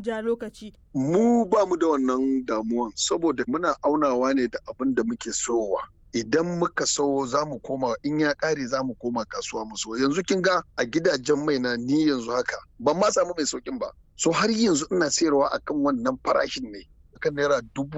ja lokaci. Mu ba mu da wannan damuwan saboda muna aunawa ne da abin da muke sowa. Idan muka so za mu koma in ya ƙare za mu koma kasuwa mu so. Yanzu kin ga a gidajen mai na ni yanzu haka ban ma samu mai saukin ba. So har yanzu ina sayarwa akan wannan farashin ne akan naira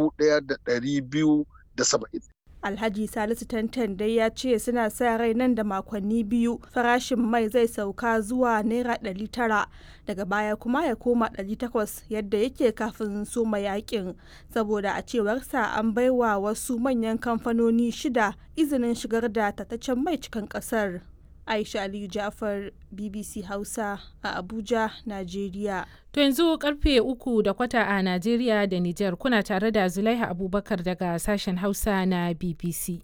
1,270. Alhaji Salisu Tantan dai ya ce suna sa rai nan da makonni 2 farashin mai zai sauka zuwa naira 900 daga baya kuma ya koma 800 yadda yake kafin soma yakin, saboda a cewarsa an baiwa wasu manyan kamfanoni 6 izinin shigar da tataccen mai cikin kasar. Aisha Aliyu Ja'far, BBC Hausa a Abuja, Najeriya. To yanzu karfe 3:15 a Najeriya da Nijar, kuna tare da Zulaiha Abubakar daga sashen Hausa na BBC.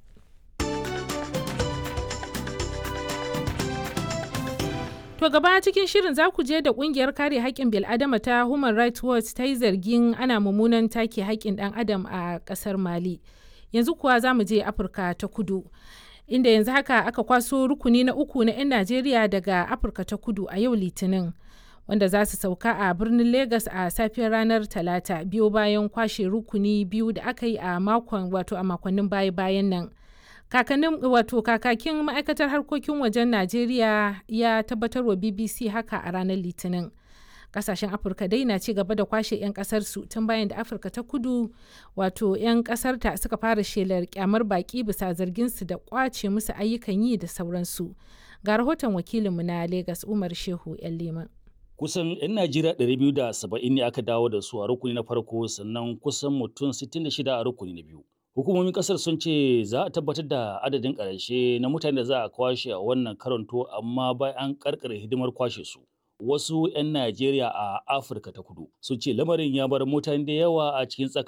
To gaba cikin shirin za ku je da kungiyar kare haƙƙin bil'adama ta Human Rights Watch ta yi zargin ana mummunan take haƙƙin ɗan adam a ƙasar Mali. Yanzu kuwa za mu je Afirka ta Kudu, inda yanzu haka aka kwaso rukuni na 3 na 'yan Najeriya daga Afirka ta Kudu a yau Litinin, wanda za su sauka a birnin Legas a safiyar ranar Talata, biyo bayan kwashe rukuni 2 da aka yi a makonnin baya-bayan nan. Kakakin ma'aikatar harkokin wajen Najeriya ya tabbatar wa BBC haka a ranar Litinin. Kasashen Afirka dai na ci gaba da kwashe 'yan kasarsu tun bayan da Afirka ta Kudu 'yan kasarta suka fara shelar kyamar baki bisa zarginsu da kwace musu ayyukan yi da sauransu. Ga rahoton wakilinmu na Legas Umar Shehu 'yan Liman. Kusan 'yan Najeriya 270 ne aka dawo da su a rukuni na farko, sannan kusan mutum 66 a rukuni na biyu. Hukumomin kasar sun ce za a tabbatar da adadin ƙarshe na mutane da za a kwashe a wannan karanto, amma bayan an karkare hidimar kwashe su. Wasu 'yan Najeriya a Afirka ta Kudu sun ce lamarin ya bar mutane da yawa a cikin tsaka